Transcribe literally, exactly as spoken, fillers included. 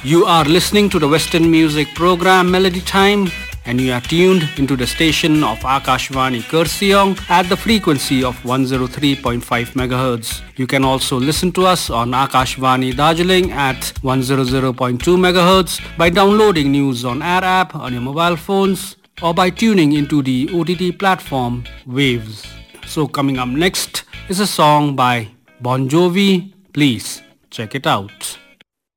You are listening to the Western music program Melody Time, and you are tuned into the station of Akashvani Kurseong at the frequency of one oh three point five megahertz. You can also listen to us on Akashvani Darjeeling at one hundred point two megahertz by downloading News on Air app on your mobile phones or by tuning into the O T T platform Waves. So coming up next is a song by Bon Jovi. Please check it out.